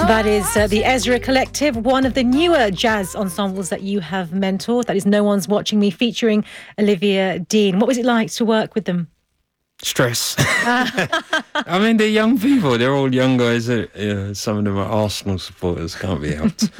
That is the Ezra Collective, one of the newer jazz ensembles that you have mentored. That is No One's Watching Me, featuring Olivia Dean. What was it like to work with them? Stress. I mean, they're young people. They're all young guys. Some of them are Arsenal supporters. Can't be helped.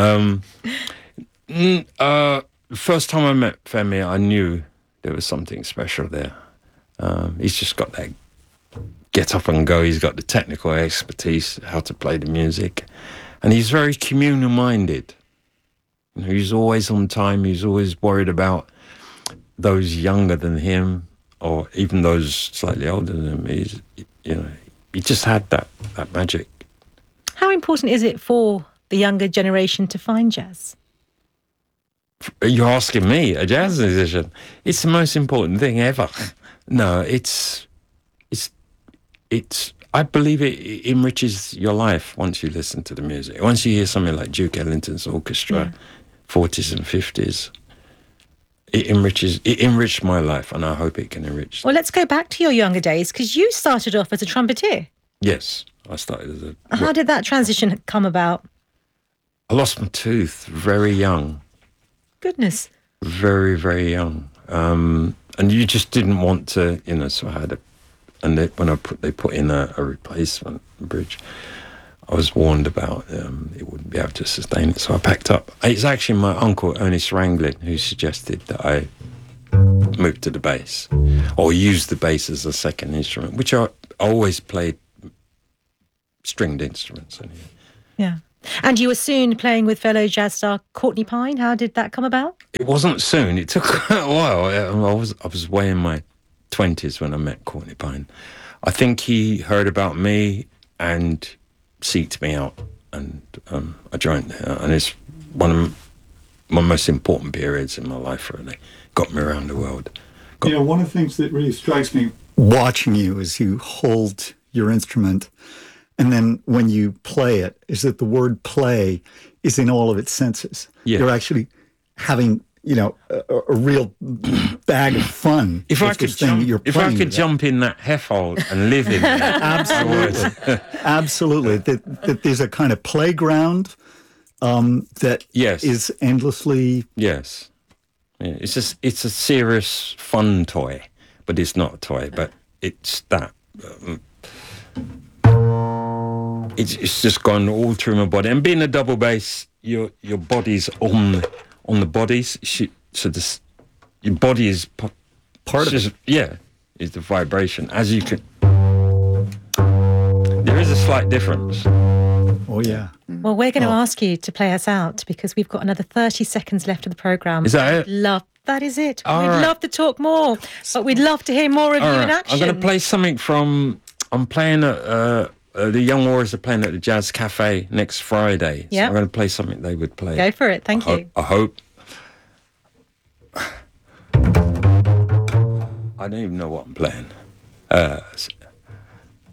The first time I met Femi, I knew there was something special there. He's just got that get up and go. He's got the technical expertise, how to play the music. And he's very communal-minded. You know, he's always on time. He's always worried about those younger than him, or even those slightly older than him. He just had that magic. How important is it for the younger generation to find jazz? You're asking me, a jazz musician? It's the most important thing ever. No, it's. I believe it enriches your life once you listen to the music. Once you hear something like Duke Ellington's orchestra, 40s and 50s, it enriched my life, and I hope it can enrich. Well, let's go back to your younger days, because you started off as a trumpeter. Yes, I started as a... How did that transition come about? I lost my tooth very young. Goodness. Very, very young. And you just didn't want to, so I had a... And when they put in a replacement bridge, I was warned about it wouldn't be able to sustain it, so I packed up. It's actually my uncle, Ernest Wranglin, who suggested that I move to the bass, or use the bass as a second instrument, which I always played stringed instruments. Anyway. Yeah. And you were soon playing with fellow jazz star Courtney Pine. How did that come about? It wasn't soon. It took quite a while. I was way in my 20s when I met Courtney Pine. I think he heard about me and seeked me out, and I joined there. And it's one of my most important periods in my life, really. Got me around the world. One of the things that really strikes me watching you as you hold your instrument, and then when you play it, is that the word play is in all of its senses. Yeah. You're actually having a real bag of fun. If I could jump in that heifer and live in it, absolutely, absolutely. That there's a kind of playground that is endlessly. Yes, yeah, it's a serious fun toy, but it's not a toy. But it's that. It's just gone all through my body, and being a double bass, your body's on the bodies, so your body is part of it. Yeah, is the vibration. As you can, there is a slight difference. Oh yeah. Well, we're going to ask you to play us out, because we've got another 30 seconds left of the programme. Is that it? That is it. We'd love to talk more, but we'd love to hear more of you in action. I'm going to play something from. I'm playing at. The Young Warriors are playing at the Jazz Cafe next Friday. So I'm going to play something they would play. Go for it. Thank you. I hope. I don't even know what I'm playing.